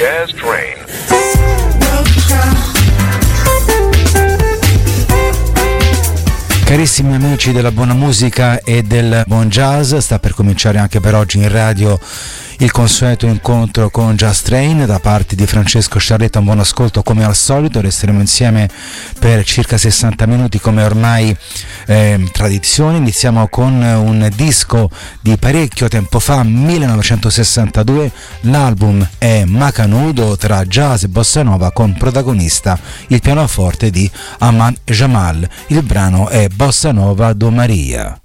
Jazz Train. Carissimi amici della buona musica e del buon jazz, sta per cominciare anche per oggi in radio il consueto incontro con Jazz Train da parte di Francesco Sciarretta. Un buon ascolto come al solito, resteremo insieme per circa 60 minuti come ormai tradizione. Iniziamo con un disco di parecchio tempo fa, 1962, l'album è Macanudo tra jazz e bossa nova con protagonista il pianoforte di Ahmad Jamal. Il brano è Bossa Nova do Maria.